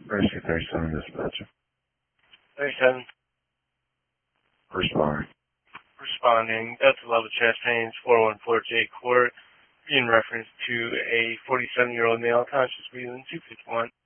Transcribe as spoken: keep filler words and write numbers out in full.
Rescue thirty-seven dispatcher. thirty-seven. Respond. Responding. Delta Level chest pains, four one four J Court, in reference to a forty-seven-year-old male, conscious breathing, two fifty-one.